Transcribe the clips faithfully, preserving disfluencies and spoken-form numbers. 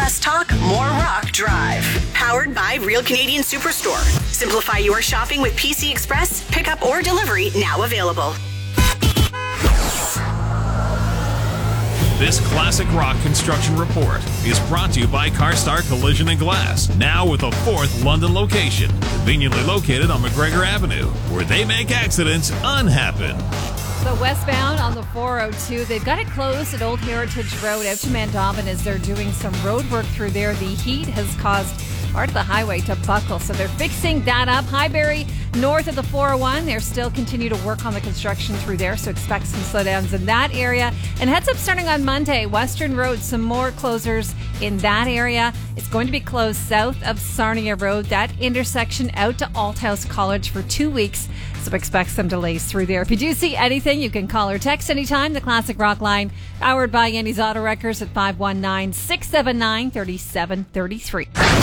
Less talk, more rock drive. Powered by Real Canadian Superstore. Simplify your shopping with P C Express, pickup or delivery now available. This classic rock construction report is brought to you by CarStar Collision and Glass, now with a fourth London location, conveniently located on McGregor Avenue, where they make accidents unhappen. So westbound on the four oh two, they've got it closed at Old Heritage Road out to Mandovan as they're doing some road work through there. The heat has caused part of the highway to buckle, so they're fixing that up. Highbury north of the four oh one, they're still continue to work on the construction through there, so expect some slowdowns in that area. And heads up starting on Monday, Western Road, some more closures in that area. It's going to be closed south of Sarnia Road, that intersection out to Althouse College for two weeks. So expect some delays through there. If you do see anything, you can call or text anytime. The Classic Rock line, powered by Andy's Auto Wreckers at five one nine, six seven nine, three seven three three.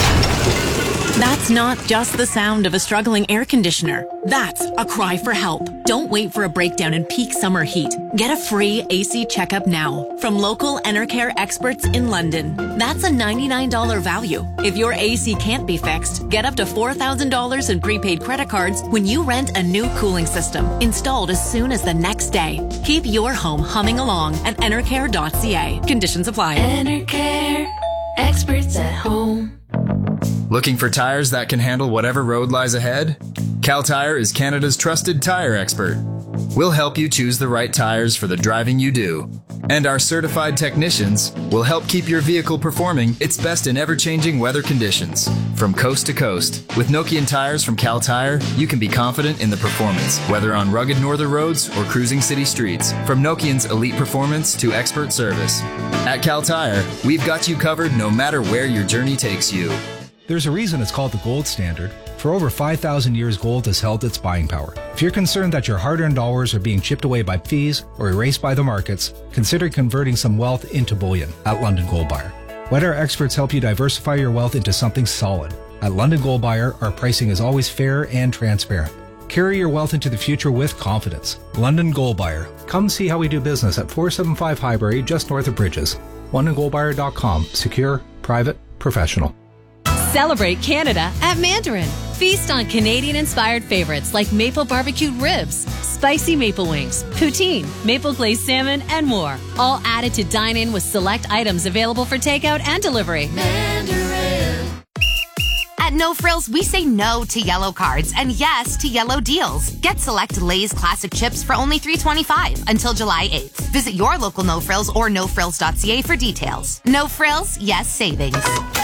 That's not just the sound of a struggling air conditioner. That's a cry for help. Don't wait for a breakdown in peak summer heat. Get a free A C checkup now from local Enercare experts in London. That's a ninety-nine dollars value. If your A C can't be fixed, get up to four thousand dollars in prepaid credit cards when you rent a new cooling system installed as soon as the next day. Keep your home humming along at enercare dot c a. Conditions apply. Enercare, experts at home. Looking for tires that can handle whatever road lies ahead? Cal Tire is Canada's trusted tire expert. We'll help you choose the right tires for the driving you do. And our certified technicians will help keep your vehicle performing its best in ever-changing weather conditions. From coast to coast, with Nokian tires from Cal Tire, you can be confident in the performance, whether on rugged northern roads or cruising city streets. From Nokian's elite performance to expert service. At Cal Tire, we've got you covered no matter where your journey takes you. There's a reason it's called the gold standard. For over five thousand years, gold has held its buying power. If you're concerned that your hard-earned dollars are being chipped away by fees or erased by the markets, consider converting some wealth into bullion at London Gold Buyer. Let our experts help you diversify your wealth into something solid. At London Gold Buyer, our pricing is always fair and transparent. Carry your wealth into the future with confidence. London Gold Buyer. Come see how we do business at four seventy-five Highbury, just north of Bridges. london gold buyer dot com. Secure, private, professional. Celebrate Canada at Mandarin. Feast on Canadian-inspired favorites like maple barbecued ribs, spicy maple wings, poutine, maple glazed salmon, and more. All added to dine in with select items available for takeout and delivery. Mandarin. At No Frills, we say no to yellow cards and yes to yellow deals. Get select Lay's classic chips for only three dollars and twenty-five cents until July eighth. Visit your local No Frills or no frills dot c a for details. No Frills, yes savings.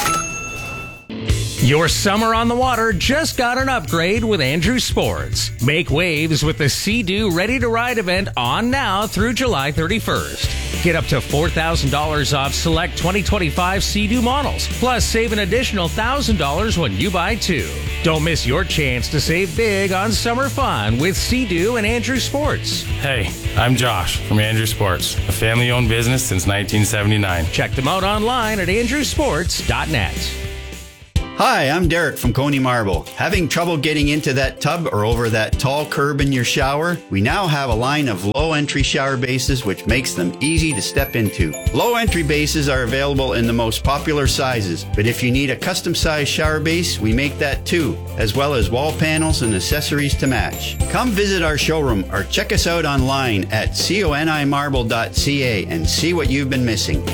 Your summer on the water just got an upgrade with Andrew Sports. Make waves with the Sea-Doo Ready to Ride event on now through July thirty-first. Get up to four thousand dollars off select twenty twenty-five Sea-Doo models. Plus, save an additional one thousand dollars when you buy two. Don't miss your chance to save big on summer fun with Sea-Doo and Andrew Sports. Hey, I'm Josh from Andrew Sports, a family-owned business since nineteen seventy-nine. Check them out online at andrew sports dot net. Hi, I'm Derek from Coney Marble. Having trouble getting into that tub or over that tall curb in your shower? We now have a line of low-entry shower bases which makes them easy to step into. Low-entry bases are available in the most popular sizes, but if you need a custom-sized shower base, we make that too, as well as wall panels and accessories to match. Come visit our showroom or check us out online at coni marble dot c a and see what you've been missing.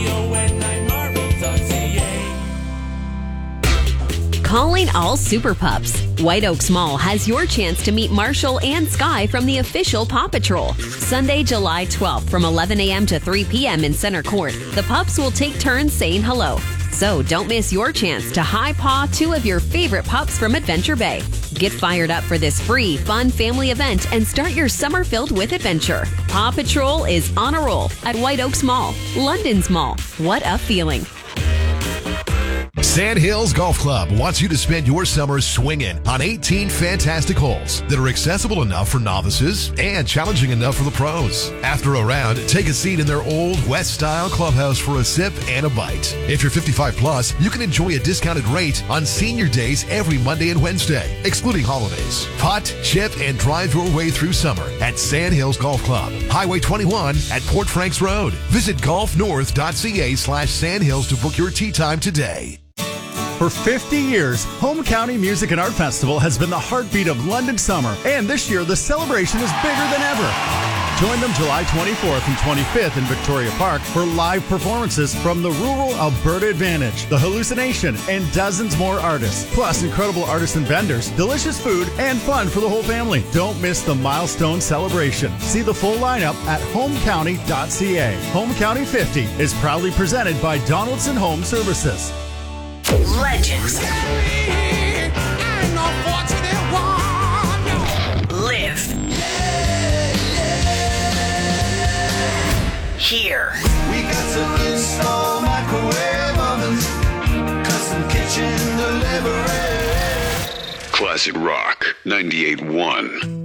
Calling all Super Pups. White Oaks Mall has your chance to meet Marshall and Sky from the official Paw Patrol. Sunday, July twelfth from eleven a.m. to three p.m. in Center Court. The pups will take turns saying hello. So don't miss your chance to high paw two of your favorite pups from Adventure Bay. Get fired up for this free, fun family event and start your summer filled with adventure. Paw Patrol is on a roll at White Oaks Mall, London's mall. What a feeling. Sand Hills Golf Club wants you to spend your summer swinging on eighteen fantastic holes that are accessible enough for novices and challenging enough for the pros. After a round, take a seat in their old West-style clubhouse for a sip and a bite. If you're fifty-five plus, you can enjoy a discounted rate on senior days every Monday and Wednesday, excluding holidays. Putt, chip, and drive your way through summer at Sand Hills Golf Club, Highway twenty-one at Port Franks Road. Visit golfnorth.ca slash sandhills to book your tee time today. For fifty years, Home County Music and Art Festival has been the heartbeat of London summer, and this year the celebration is bigger than ever. Join them July twenty-fourth and twenty-fifth in Victoria Park for live performances from the Rural Alberta Advantage, The Hallucination, and dozens more artists. Plus incredible artists and vendors, delicious food, and fun for the whole family. Don't miss the milestone celebration. See the full lineup at home county dot c a. Home County fifty is proudly presented by Donaldson Home Services. Legends. Live. Here. We got to install microwave ovens, custom kitchen delivery. Classic Rock ninety-eight point one.